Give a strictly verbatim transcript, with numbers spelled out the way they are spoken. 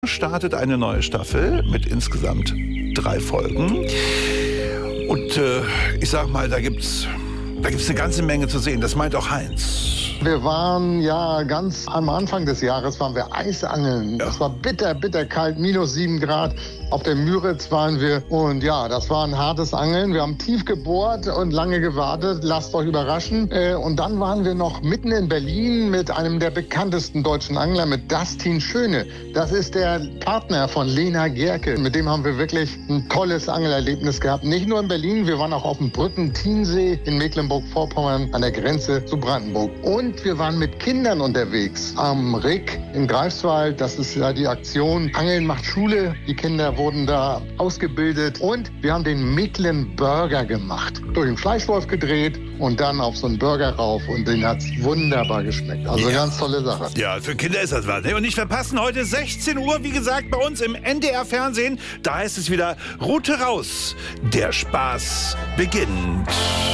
Startet eine neue Staffel mit insgesamt drei Folgen. Und äh, ich sag mal, da gibt's, da gibt's eine ganze Menge zu sehen. Das meint auch Heinz. Wir waren ja ganz am Anfang des Jahres waren wir Eisangeln. Ja. Das war bitter, bitter kalt, minus sieben Grad. Auf der Müritz waren wir und ja, das war ein hartes Angeln. Wir haben tief gebohrt und lange gewartet. Lasst euch überraschen. Äh, und dann waren wir noch mitten in Berlin mit einem der bekanntesten deutschen Angler, mit Dustin Schöne. Das ist der Partner von Lena Gerke. Mit dem haben wir wirklich ein tolles Angelerlebnis gehabt. Nicht nur in Berlin, wir waren auch auf dem Brücken-Tiensee in Mecklenburg-Vorpommern an der Grenze zu Brandenburg. Und wir waren mit Kindern unterwegs am Rick in Greifswald. Das ist ja die Aktion Angeln macht Schule. Die Kinder wurden da ausgebildet. Und wir haben den Mecklenburger gemacht. Durch den Fleischwolf gedreht und dann auf so einen Burger rauf. Und den hat's wunderbar geschmeckt. Also Ja. ganz tolle Sache. Ja, für Kinder ist das was. Ne? Und nicht verpassen, heute sechzehn Uhr, wie gesagt, bei uns im N D R-Fernsehen. Da heißt es wieder Route raus. Der Spaß beginnt.